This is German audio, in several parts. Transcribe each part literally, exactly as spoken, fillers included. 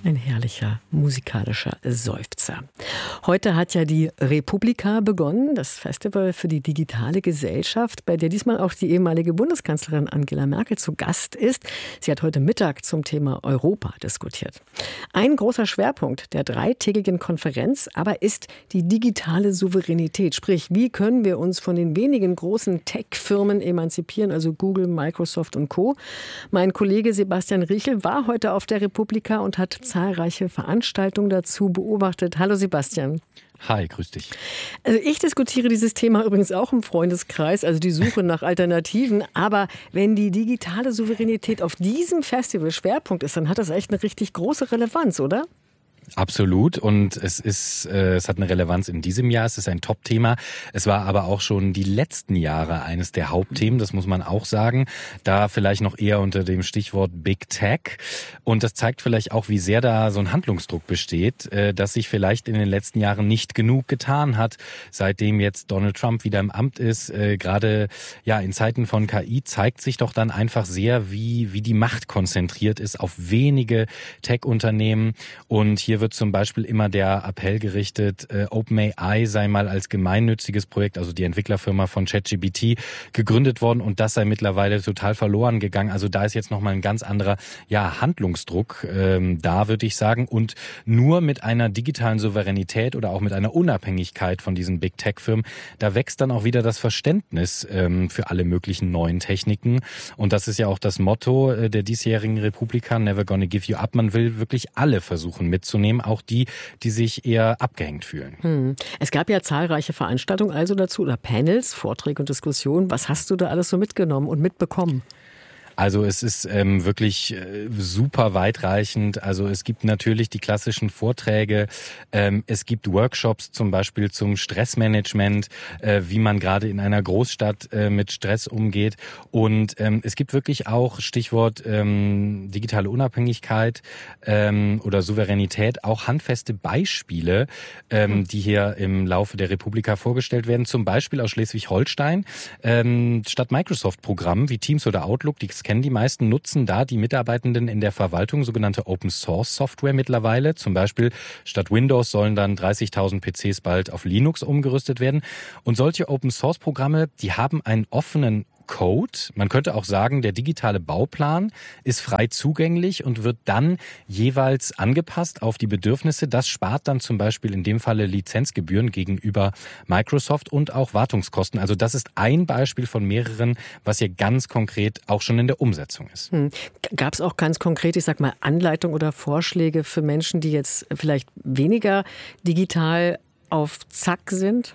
Ein herrlicher musikalischer Seufzer. Heute hat ja die Republika begonnen, das Festival für die digitale Gesellschaft, bei der diesmal auch die ehemalige Bundeskanzlerin Angela Merkel zu Gast ist. Sie hat heute Mittag zum Thema Europa diskutiert. Ein großer Schwerpunkt der dreitägigen Konferenz aber ist die digitale Souveränität. Sprich, wie können wir uns von den wenigen großen Tech-Firmen emanzipieren, also Google, Microsoft und Co. Mein Kollege Sebastian Riechel war heute auf der Republika und hat zahlreiche Veranstaltungen dazu beobachtet. Hallo Sebastian. Hi, grüß dich. Also ich diskutiere dieses Thema übrigens auch im Freundeskreis, also die Suche nach Alternativen. Aber wenn die digitale Souveränität auf diesem Festival Schwerpunkt ist, dann hat das echt eine richtig große Relevanz, oder? Absolut, und es ist, äh, es hat eine Relevanz in diesem Jahr, es ist ein Top-Thema. Es war aber auch schon die letzten Jahre eines der Hauptthemen, das muss man auch sagen. Da vielleicht noch eher unter dem Stichwort Big Tech. Und das zeigt vielleicht auch, wie sehr da so ein Handlungsdruck besteht, äh, dass sich vielleicht in den letzten Jahren nicht genug getan hat, seitdem jetzt Donald Trump wieder im Amt ist. Äh, gerade ja in Zeiten von K I zeigt sich doch dann einfach sehr, wie, wie die Macht konzentriert ist auf wenige Tech-Unternehmen. Und hier wird zum Beispiel immer der Appell gerichtet, äh, OpenAI sei mal als gemeinnütziges Projekt, also die Entwicklerfirma von ChatGPT, gegründet worden und das sei mittlerweile total verloren gegangen. Also da ist jetzt nochmal ein ganz anderer ja, Handlungsdruck ähm, da, würde ich sagen. Und nur mit einer digitalen Souveränität oder auch mit einer Unabhängigkeit von diesen Big Tech-Firmen, da wächst dann auch wieder das Verständnis ähm, für alle möglichen neuen Techniken. Und das ist ja auch das Motto äh, der diesjährigen Republika, Never Gonna Give You Up. Man will wirklich alle versuchen mitzunehmen, auch die, die sich eher abgehängt fühlen. Hm. Es gab ja zahlreiche Veranstaltungen also dazu oder Panels, Vorträge und Diskussionen. Was hast du da alles so mitgenommen und mitbekommen? Also es ist ähm, wirklich äh, super weitreichend. Also es gibt natürlich die klassischen Vorträge. Ähm, es gibt Workshops zum Beispiel zum Stressmanagement, äh, wie man gerade in einer Großstadt äh, mit Stress umgeht. Und ähm, es gibt wirklich auch, Stichwort ähm, digitale Unabhängigkeit ähm, oder Souveränität, auch handfeste Beispiele, ähm, die hier im Laufe der Republika vorgestellt werden. Zum Beispiel aus Schleswig-Holstein. Ähm, statt Microsoft-Programmen wie Teams oder Outlook, die kennen die meisten, nutzen da die Mitarbeitenden in der Verwaltung sogenannte Open-Source-Software mittlerweile. Zum Beispiel statt Windows sollen dann dreißigtausend P Cs bald auf Linux umgerüstet werden. Und solche Open-Source-Programme, die haben einen offenen Code. Man könnte auch sagen, der digitale Bauplan ist frei zugänglich und wird dann jeweils angepasst auf die Bedürfnisse. Das spart dann zum Beispiel in dem Falle Lizenzgebühren gegenüber Microsoft und auch Wartungskosten. Also das ist ein Beispiel von mehreren, was hier ganz konkret auch schon in der Umsetzung ist. Hm. Gab es auch ganz konkret, ich sag mal, Anleitungen oder Vorschläge für Menschen, die jetzt vielleicht weniger digital auf Zack sind?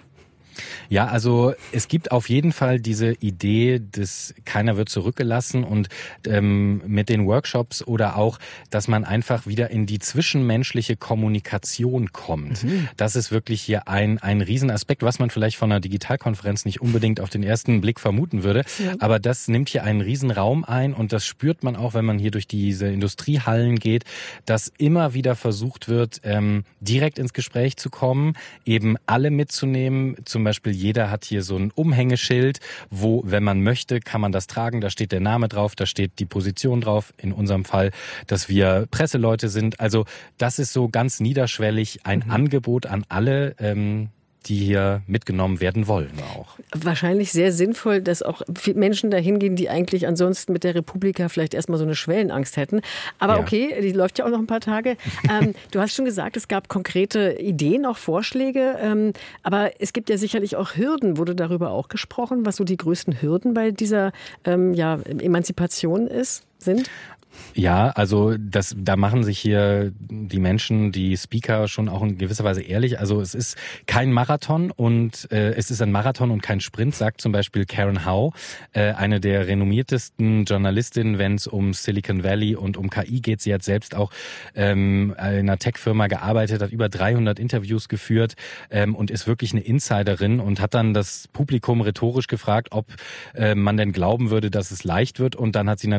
Ja, also es gibt auf jeden Fall diese Idee, dass keiner wird zurückgelassen und ähm, mit den Workshops oder auch, dass man einfach wieder in die zwischenmenschliche Kommunikation kommt. Mhm. Das ist wirklich hier ein ein Riesenaspekt, was man vielleicht von einer Digitalkonferenz nicht unbedingt auf den ersten Blick vermuten würde. Ja. Aber das nimmt hier einen Riesenraum ein und das spürt man auch, wenn man hier durch diese Industriehallen geht, dass immer wieder versucht wird, ähm, direkt ins Gespräch zu kommen, eben alle mitzunehmen. Zum Beispiel jeder hat hier so ein Umhängeschild, wo, wenn man möchte, kann man das tragen. Da steht der Name drauf, da steht die Position drauf. In unserem Fall, dass wir Presseleute sind. Also das ist so ganz niederschwellig ein mhm. Angebot an alle, ähm, die hier mitgenommen werden wollen auch. Wahrscheinlich sehr sinnvoll, dass auch Menschen dahin gehen, die eigentlich ansonsten mit der Republika vielleicht erstmal so eine Schwellenangst hätten. Aber ja. Okay, die läuft ja auch noch ein paar Tage. ähm, du hast schon gesagt, es gab konkrete Ideen, auch Vorschläge. Ähm, aber es gibt ja sicherlich auch Hürden. Wurde darüber auch gesprochen, was so die größten Hürden bei dieser ähm, ja, Emanzipation ist, sind? Ja, also das, da machen sich hier die Menschen, die Speaker schon auch in gewisser Weise ehrlich. Also es ist kein Marathon und äh, es ist ein Marathon und kein Sprint, sagt zum Beispiel Karen Howe, äh, eine der renommiertesten Journalistinnen, wenn es um Silicon Valley und um K I geht. Sie hat selbst auch ähm, in einer Tech-Firma gearbeitet, hat über dreihundert Interviews geführt ähm, und ist wirklich eine Insiderin und hat dann das Publikum rhetorisch gefragt, ob äh, man denn glauben würde, dass es leicht wird. Und dann hat sie natürlich selbst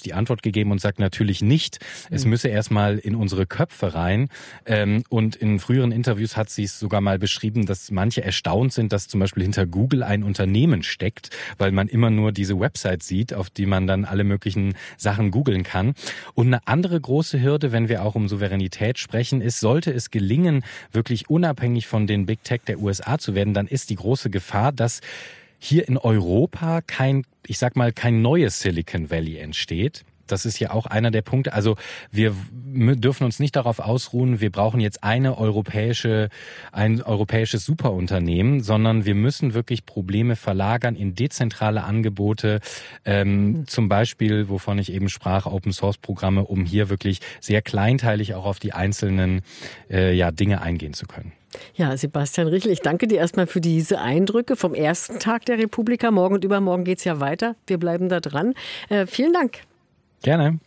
die Antwort gegeben und sagt natürlich nicht. Es müsse erstmal in unsere Köpfe rein. Und in früheren Interviews hat sie es sogar mal beschrieben, dass manche erstaunt sind, dass zum Beispiel hinter Google ein Unternehmen steckt, weil man immer nur diese Website sieht, auf die man dann alle möglichen Sachen googeln kann. Und eine andere große Hürde, wenn wir auch um Souveränität sprechen, ist, sollte es gelingen, wirklich unabhängig von den Big Tech der U S A zu werden, dann ist die große Gefahr, dass hier in Europa kein, ich sag mal, kein neues Silicon Valley entsteht. Das ist ja auch einer der Punkte. Also wir dürfen uns nicht darauf ausruhen, wir brauchen jetzt eine europäische, ein europäisches Superunternehmen, sondern wir müssen wirklich Probleme verlagern in dezentrale Angebote, ähm, zum Beispiel, wovon ich eben sprach, Open-Source-Programme, um hier wirklich sehr kleinteilig auch auf die einzelnen äh, ja, Dinge eingehen zu können. Ja, Sebastian Richl, ich danke dir erstmal für diese Eindrücke vom ersten Tag der Republika. Morgen und übermorgen geht's ja weiter. Wir bleiben da dran. Äh, vielen Dank. Gerne.